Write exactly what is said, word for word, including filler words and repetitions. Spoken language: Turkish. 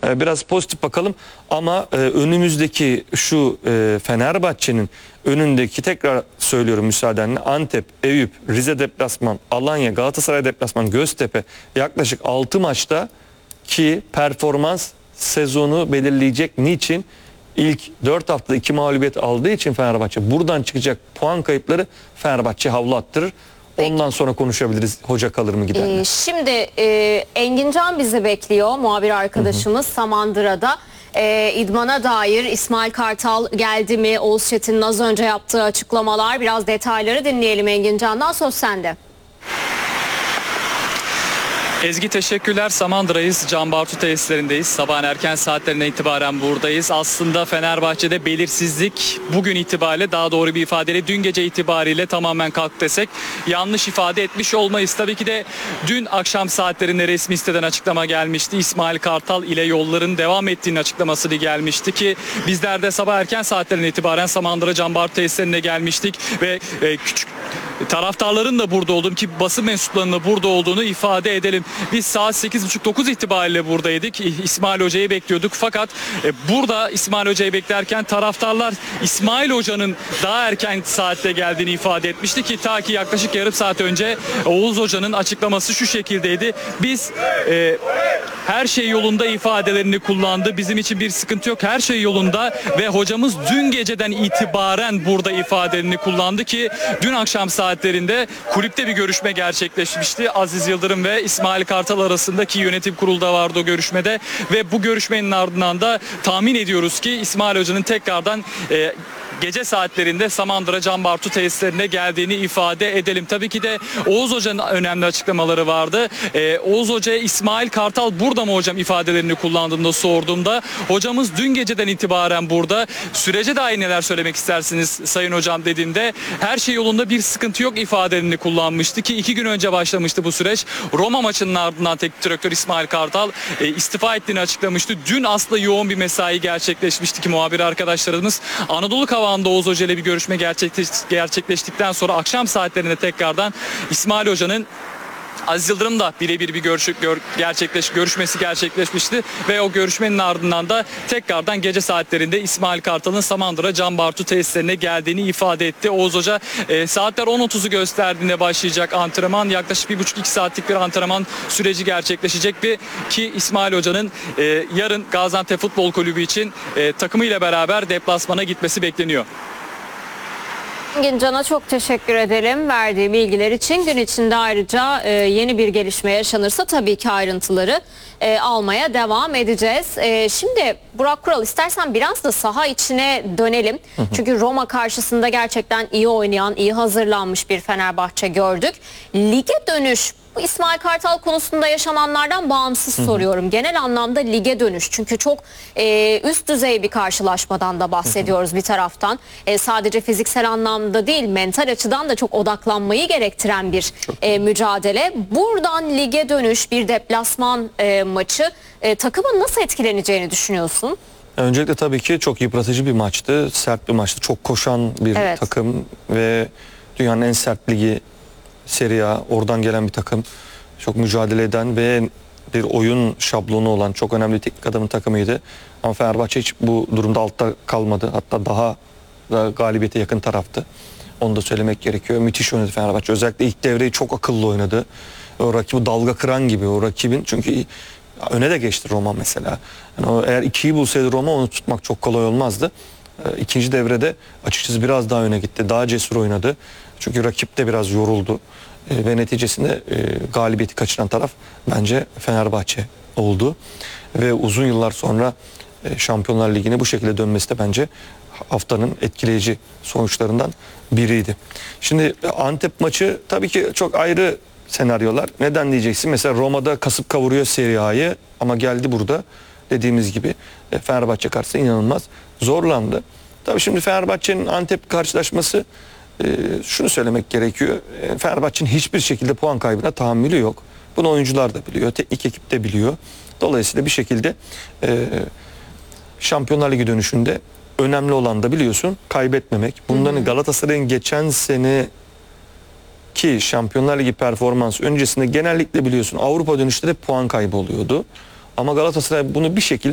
E, biraz pozitif bakalım ama e, önümüzdeki şu e, Fenerbahçe'nin önündeki, tekrar söylüyorum müsaadenle, Antep, Eyüp, Rize deplasman, Alanya, Galatasaray deplasman, Göztepe, yaklaşık altı maçta ki performans sezonu belirleyecek. Niçin? İlk dört haftada iki mağlubiyet aldığı için Fenerbahçe, buradan çıkacak puan kayıpları Fenerbahçe havlu attırır. Ondan sonra konuşabiliriz. Hoca kalır mı, gider mi? Ee, şimdi e, Engin Can bizi bekliyor, muhabir arkadaşımız. Hı hı. Samandıra'da. E, İdman'a dair İsmail Kartal geldi mi? Oğuz Çetin'in az önce yaptığı açıklamalar. Biraz detayları dinleyelim Engin Can'dan. Söz sende. Ezgi teşekkürler. Samandıra'yız. Can Bartu tesislerindeyiz. Sabahın erken saatlerine itibaren buradayız. Aslında Fenerbahçe'de belirsizlik bugün itibariyle, daha doğru bir ifadeyle dün gece itibariyle tamamen kalktı desek yanlış ifade etmiş olmayız. Tabii ki de dün akşam saatlerinde resmi siteden açıklama gelmişti. İsmail Kartal ile yolların devam ettiğini açıklaması gelmişti ki bizler de sabah erken saatlerine itibaren Samandıra Can Bartu tesislerine gelmiştik ve e, küçük taraftarların da burada olduğunu, ki basın mensuplarının da burada olduğunu ifade edelim. Biz saat sekiz buçuk dokuz itibariyle buradaydık. İsmail Hoca'yı bekliyorduk. Fakat e, burada İsmail Hoca'yı beklerken taraftarlar İsmail Hoca'nın daha erken saatte geldiğini ifade etmişti ki ta ki yaklaşık yarım saat önce Oğuz Hoca'nın açıklaması şu şekildeydi. Biz e, her şey yolunda ifadelerini kullandı. Bizim için bir sıkıntı yok. Her şey yolunda ve hocamız dün geceden itibaren burada ifadelerini kullandı ki dün akşam saatlerinde kulüpte bir görüşme gerçekleşmişti. Aziz Yıldırım ve İsmail Kartal arasındaki yönetim kurulda vardı o görüşmede ve bu görüşmenin ardından da tahmin ediyoruz ki İsmail Hoca'nın tekrardan e, gece saatlerinde Samandıra Can Bartu tesislerine geldiğini ifade edelim. Tabii ki de Oğuz Hoca'nın önemli açıklamaları vardı. Ee, Oğuz Hoca'ya İsmail Kartal burada mı hocam ifadelerini kullandığımda sorduğumda hocamız dün geceden itibaren burada. Sürece dair neler söylemek istersiniz sayın hocam dediğimde her şey yolunda, bir sıkıntı yok ifadelerini kullanmıştı ki iki gün önce başlamıştı bu süreç. Roma maçının ardından teknik direktör İsmail Kartal e, istifa ettiğini açıklamıştı. Dün aslında yoğun bir mesai gerçekleşmişti ki muhabir arkadaşlarımız Anadolu Kavağı'nda Oğuz Hoca ile bir görüşme gerçekleş, gerçekleştikten sonra akşam saatlerinde tekrardan İsmail Hoca'nın Aziz Yıldırım da birebir bir görüş, gör, gerçekleş, görüşmesi gerçekleşmişti ve o görüşmenin ardından da tekrardan gece saatlerinde İsmail Kartal'ın Samandıra Can Bartu tesislerine geldiğini ifade etti. Oğuz Hoca e, saatler on otuzu gösterdiğinde başlayacak antrenman, yaklaşık bir buçuk iki saatlik bir antrenman süreci gerçekleşecek bir ki İsmail Hoca'nın e, yarın Gaziantep Futbol Kulübü için e, takımıyla beraber deplasmana gitmesi bekleniyor. Engin Can'a çok teşekkür edelim verdiği bilgiler için. Gün içinde ayrıca e, yeni bir gelişme yaşanırsa tabii ki ayrıntıları e, almaya devam edeceğiz. E, şimdi Burak Kural, istersen biraz da saha içine dönelim. Hı hı. Çünkü Roma karşısında gerçekten iyi oynayan, iyi hazırlanmış bir Fenerbahçe gördük. Lige dönüş, bu İsmail Kartal konusunda yaşananlardan bağımsız, hı hı, soruyorum. Genel anlamda lige dönüş. Çünkü çok e, üst düzey bir karşılaşmadan da bahsediyoruz, hı hı, bir taraftan. E, sadece fiziksel anlamda değil, mental açıdan da çok odaklanmayı gerektiren bir e, mücadele. Buradan lige dönüş, bir deplasman e, maçı e, takımın nasıl etkileneceğini düşünüyorsun? Öncelikle tabii ki çok yıpratıcı bir maçtı. Sert bir maçtı. Çok koşan bir evet. takım ve dünyanın en sert ligi Serie A, oradan gelen bir takım. Çok mücadele eden ve bir oyun şablonu olan çok önemli teknik adamın takımıydı. Ama Fenerbahçe hiç bu durumda altta kalmadı. Hatta daha da galibiyete yakın taraftı. Onu da söylemek gerekiyor. Müthiş oynadı Fenerbahçe. Özellikle ilk devreyi çok akıllı oynadı. O rakibi dalga kıran gibi, o rakibin, çünkü öne de geçti Roma mesela. Yani o, eğer ikiyi bulsaydı Roma, onu tutmak çok kolay olmazdı. İkinci devrede açıkçası biraz daha öne gitti. Daha cesur oynadı. Çünkü rakip de biraz yoruldu. E, ve neticesinde e, galibiyeti kaçıran taraf bence Fenerbahçe oldu. Ve uzun yıllar sonra e, Şampiyonlar Ligi'ne bu şekilde dönmesi de bence haftanın etkileyici sonuçlarından biriydi. Şimdi Antep maçı tabii ki çok ayrı senaryolar. Neden diyeceksin? Mesela Roma'da kasıp kavuruyor Serie A'yı ama geldi burada dediğimiz gibi e, Fenerbahçe karşısında inanılmaz zorlandı. Tabii şimdi Fenerbahçe'nin Antep karşılaşması, e, şunu söylemek gerekiyor. E, Fenerbahçe'nin hiçbir şekilde puan kaybına tahammülü yok. Bunu oyuncular da biliyor, teknik ekip de biliyor. Dolayısıyla bir şekilde e, Şampiyonlar Ligi dönüşünde önemli olan da biliyorsun kaybetmemek. Bunların Galatasaray'ın geçen sene ki Şampiyonlar Ligi performansı öncesinde genellikle biliyorsun Avrupa dönüşleri puan kaybı oluyordu. Ama Galatasaray bunu bir şekilde